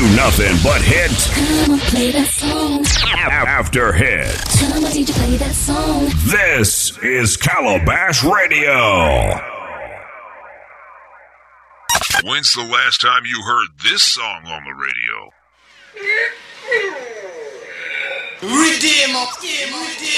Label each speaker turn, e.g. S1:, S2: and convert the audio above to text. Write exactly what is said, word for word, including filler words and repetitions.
S1: nothing but hits.
S2: Come on, play that song.
S1: After hits.
S2: Come on, D J, play that song.
S1: This is Calabash Radio.
S3: When's the last time you heard this song on the radio?
S4: Redeem up, redeem.